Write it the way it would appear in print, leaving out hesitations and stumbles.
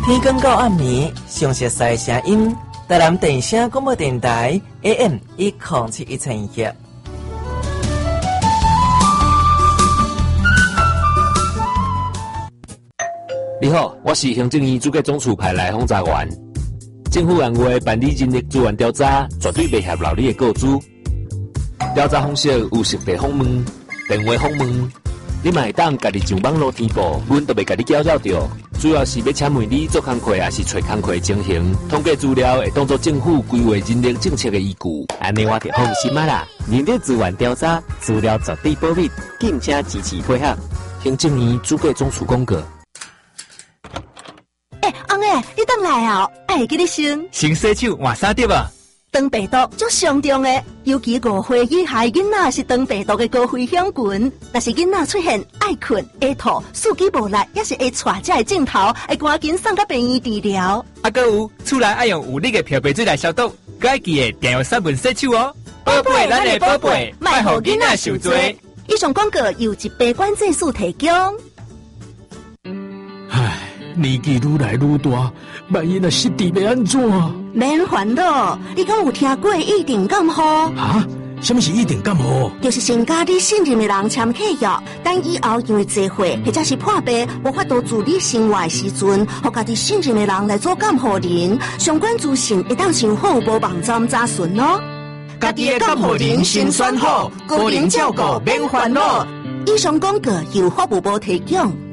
天光到暗暝，详细赛声音，台南电声广播电台 AM1071千赫。 你好，我是行政院主计总处派来轰炸员。政府按月办理人力资源调查，绝对袂合劳你的告知。调查方式有实地访问、电话访问，你嘛会当家己上网络填报，阮都袂甲你搅扰着。主要是要请问你做工课，还是找工课情形，统计资料会当作政府规划人力政策的依据。 安尼我就放心啦。人力资源调查资料绝对保密，敬请支持配合。 行政院主计总处公告。 翁诶，你等来啊！会记你先洗手换衫对吧？ 肠病毒足上重诶，尤其5岁以下囡仔是肠病毒的高危险群。若是囡仔出现爱困、会吐、四肢无力，也是会带这个镜头，会赶紧送到病院治疗。 还有，厝内爱用有力的漂白水来消毒，该记得定用3分洗手哦。宝贝，咱的宝贝，莫互囡仔受罪。 以上广告由疾病管制署提供。 唉，年纪愈来愈大，万一若失智要安怎？ 免烦恼，你敢有听过一定感冒？ 啊？什么是一定感冒？ 就是先甲你信任的人签契约，等以后因为聚会或者是破病无法度自理生活的时阵，互家己信任的人来做监护人，相关资讯会当上好无网站查询哦。 家己的监护人先选好，个人照顾免烦恼。 以上广告由法务部提供。